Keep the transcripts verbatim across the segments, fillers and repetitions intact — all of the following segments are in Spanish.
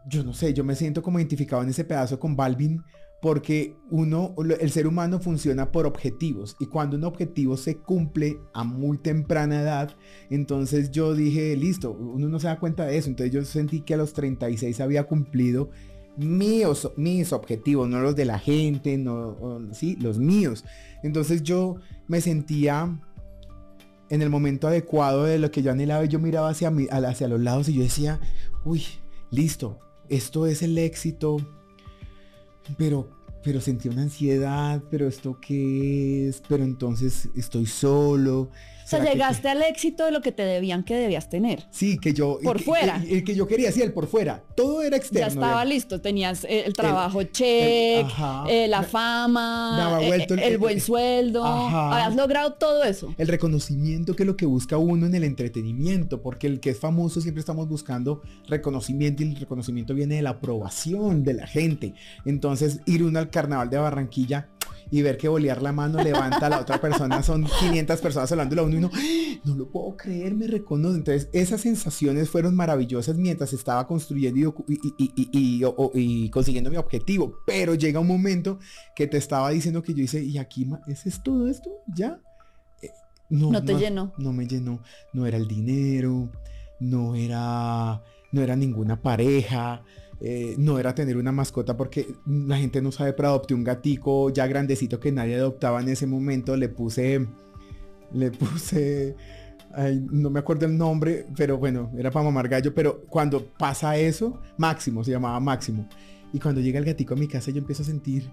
yo no sé, yo me siento como identificado en ese pedazo con Balvin, porque uno, el ser humano funciona por objetivos, y cuando un objetivo se cumple a muy temprana edad, entonces yo dije, listo, uno no se da cuenta de eso, entonces yo sentí que a los treinta y seis había cumplido míos, mis objetivos, no los de la gente, no, o, sí, los míos. Entonces yo me sentía en el momento adecuado de lo que yo anhelaba, y yo miraba hacia, mi, hacia los lados y yo decía, uy, listo, esto es el éxito, pero, pero sentí una ansiedad, pero esto qué es, pero entonces estoy solo. O sea, llegaste que... al éxito de lo que te debían que debías tener. Sí, que yo... Por el, fuera. El, el que yo quería, sí, el por fuera. Todo era externo. Ya estaba ya. listo, tenías el trabajo el, check, el, eh, la fama, vuelto el, el, el buen el, sueldo. Ajá. Habías logrado todo eso. El reconocimiento, que es lo que busca uno en el entretenimiento, porque el que es famoso siempre estamos buscando reconocimiento, y el reconocimiento viene de la aprobación de la gente. Entonces, ir uno al carnaval de Barranquilla y ver que bolear la mano levanta a la otra persona, son quinientas personas hablando a uno y uno, no lo puedo creer, me reconoce. Entonces esas sensaciones fueron maravillosas mientras estaba construyendo y, y, y, y, y, y, y consiguiendo mi objetivo, pero llega un momento que te estaba diciendo que yo hice, y aquí, ¿ese es todo esto? ¿Ya? Eh, no, no te no, llenó. No me llenó, no era el dinero, no era, no era ninguna pareja, Eh, no era tener una mascota, porque la gente no sabe, pero adopté un gatico ya grandecito que nadie adoptaba en ese momento. Le puse, le puse, ay, no me acuerdo el nombre, pero bueno, era para mamar gallo. Pero cuando pasa eso, Máximo, se llamaba Máximo. Y cuando llega el gatico a mi casa, yo empiezo a sentir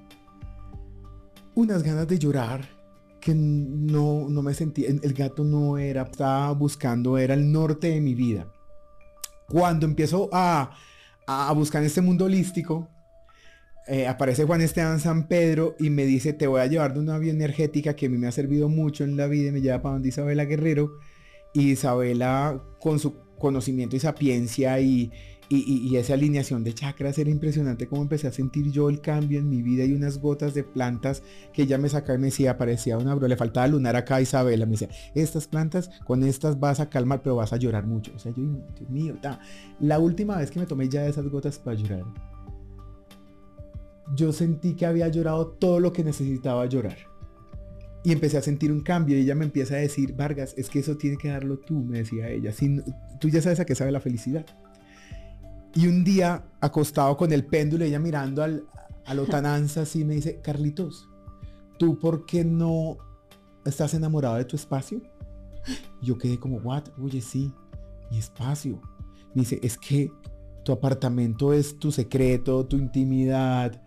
unas ganas de llorar que no, no me sentía. El gato no era, estaba buscando, era el norte de mi vida. Cuando empiezo a a buscar en este mundo holístico, eh, aparece Juan Esteban San Pedro y me dice, te voy a llevar de una vía energética que a mí me ha servido mucho en la vida, y me lleva para donde Isabela Guerrero, y Isabela, con su conocimiento y sapiencia y, y, y, y esa alineación de chakras, era impresionante cómo empecé a sentir yo el cambio en mi vida, y unas gotas de plantas que ella me sacaba y me decía, parecía una bro, le faltaba lunar acá a Isabela, me decía, estas plantas, con estas vas a calmar, pero vas a llorar mucho. O sea, yo, Dios mío, ta. La última vez que me tomé ya esas gotas para llorar, yo sentí que había llorado todo lo que necesitaba llorar. Y empecé a sentir un cambio, y ella me empieza a decir, Vargas, es que eso tiene que darlo tú, me decía ella. Si, tú ya sabes a qué sabe la felicidad. Y un día, acostado con el péndulo, ella mirando al, a lontananza, así me dice, Carlitos, ¿tú por qué no estás enamorado de tu espacio? Y yo quedé como, what? Oye, sí, mi espacio. Me dice, es que tu apartamento es tu secreto, tu intimidad,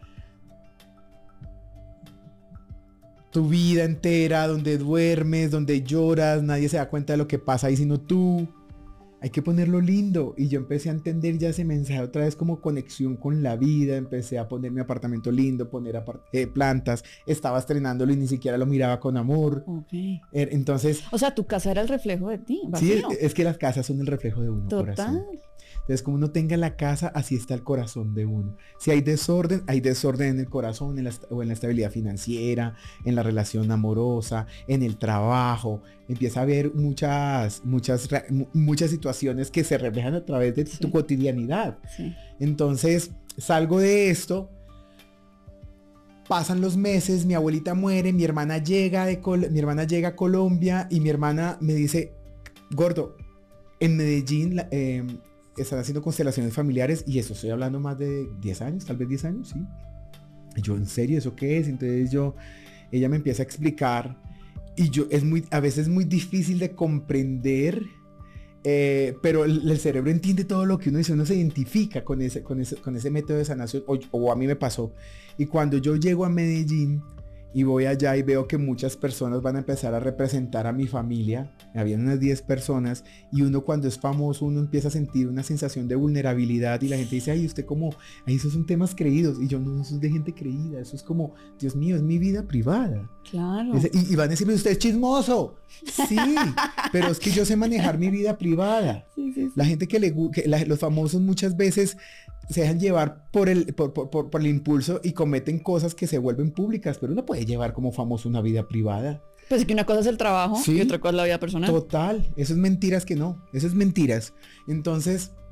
tu vida entera, donde duermes, donde lloras, nadie se da cuenta de lo que pasa ahí sino tú. Hay que ponerlo lindo. Y yo empecé a entender ya ese mensaje otra vez como conexión con la vida. Empecé a poner mi apartamento lindo, poner apart- eh, plantas. Estaba estrenándolo y ni siquiera lo miraba con amor. Okay. Entonces... O sea, tu casa era el reflejo de ti. Sí, es, es que las casas son el reflejo de uno. Total. Corazón. Entonces, como uno tenga la casa, así está el corazón de uno. Si hay desorden, hay desorden en el corazón, en la, o en la estabilidad financiera, en la relación amorosa, en el trabajo. Empieza a haber muchas, muchas, muchas situaciones que se reflejan a través de sí. tu cotidianidad. Sí. Entonces, salgo de esto, pasan los meses, mi abuelita muere, mi hermana llega, de Col- mi hermana llega a Colombia, y mi hermana me dice, gordo, en Medellín... Eh, están haciendo constelaciones familiares, y eso estoy hablando más de diez años, tal vez diez años, sí. Y yo, ¿en serio eso qué es? Entonces yo, ella me empieza a explicar, y yo, es muy, a veces es muy difícil de comprender, eh, pero el, el cerebro entiende todo lo que uno dice, uno se identifica con ese, con ese, con ese método de sanación, o, o a mí me pasó. Y cuando yo llego a Medellín, y voy allá y veo que muchas personas van a empezar a representar a mi familia, habían unas diez personas, y uno cuando es famoso, uno empieza a sentir una sensación de vulnerabilidad, y la gente dice, ay, usted como, ay, esos son temas creídos, y yo, no, eso es de gente creída, eso es como, Dios mío, es mi vida privada. Claro. Y, y van a decirme, usted es chismoso. Sí, pero es que yo sé manejar mi vida privada. Sí, sí, sí. La gente que le que la, los famosos muchas veces se dejan llevar por el, por, por, por, por el impulso y cometen cosas que se vuelven públicas, pero uno puede llevar como famoso una vida privada. Pues es que una cosa es el trabajo, sí, y otra cosa es la vida personal. Total, eso es mentiras que no, eso es mentiras. Entonces,